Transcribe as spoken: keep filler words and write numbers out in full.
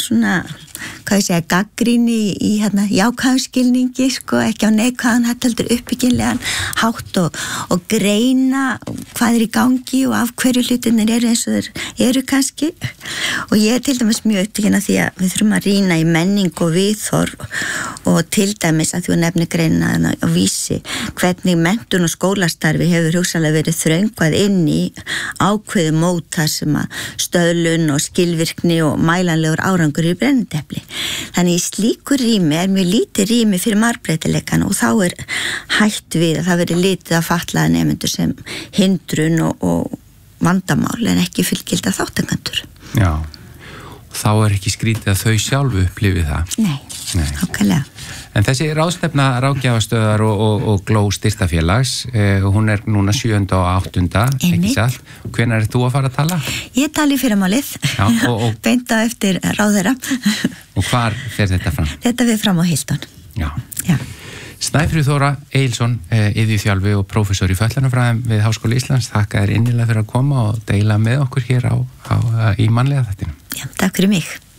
svona, hvað ég segja, gagnrýni í, í hérna, jákvæðum skilningi, sko, ekki á neikvæðan, þetta heldur uppbyggilegan hátt og, og greina hvað er í gangi og af hverju hlutinir eru eins og þeir eru kannski. Og ég er til dæmis mjög upptekinn af því að við þurfum að rýna í menning og viðhorf og til dæmis að þú nefnir greinina á Vísi, hvernig menntun og skólastarfi hefur hugsanlega verið þröngvað inn í ákveðu móta sem að stöðlun og skilvirkni og mælanlegur árangur í brennidepli. Þannig í slíku rými er mjög lítið rými fyrir margbreytileikan og þá er hætt við að það veri litið að fatlaða nemendur sem hindrun og, og vandamál en ekki fullgilda þáttakandur. Já, og þá er ekki skrítið að þau sjálfu upplifið það. Nei, Nei. ákvæðlega. En þessi ráðstefna ráðgjafastöðar og, og, og Gló styrktafélags, eh, hún er núna sjöunda og áttunda, ekki satt. Hvenær er þú að fara að tala? Ég tala í fyrramálið, beint á eftir ráðherra. Og hvar fer þetta fram? Þetta við fram á Hilton. Já. Já. Snæfríður Þóra Egilsson, eh, iðjuþjálfi og prófessor í fötlunarfræðum við Háskóla Íslands, þakka þér innilega fyrir að koma og deila með okkur hér á, á, í mannlega þættinum. Já, takk fyrir mig.